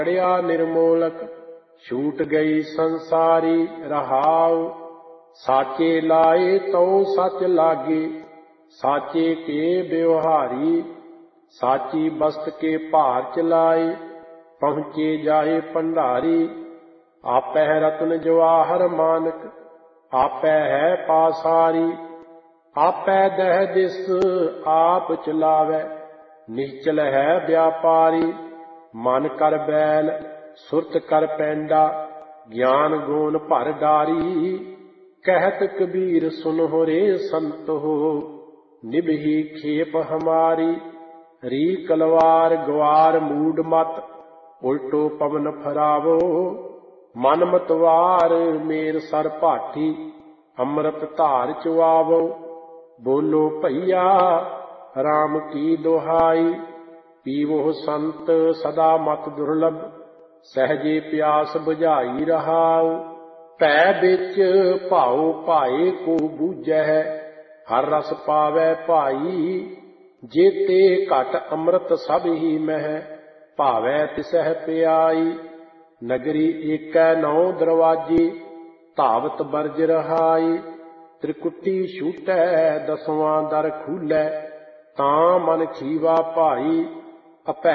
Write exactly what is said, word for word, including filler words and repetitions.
पढ़िया निर्मोलक छूट गई संसारी रहाव। साचे लाए तो सच लागे साचे के व्यवहारी। साची बस्त के भार चलाए पहुँचे जाए भंडारी। आपै रत्न जवाहर मानक आपै है पासारी। आपै दह दिस आप चलावै निश्चल है व्यापारी। मन कर बैल सुरत कर पैंडा ज्ञान गुण भर डारी। कहत कबीर सुनो रे संत हो निभही खेप हमारी। री कलवार ग्वार मूड मत उल्टो पवन फरावो। मन मतवार मेर सर भाठी अमृत धार चुआवो। बोलो भैया राम की दुहाई पीवो संत सदा मत दुर्लभ। सहजे प्यास बुझाई रहाओ। भै बिच भाओ भाए को बूझै हर रस पावै भाई। जेते घट अमृत सब ही मह भावै तिसह प्याई। नगरी एकै नौ दरवाजे धावत बरज रहाई। त्रिकुटी छूटै दसवां दर खूलै तां मन खीवा भाई। अपै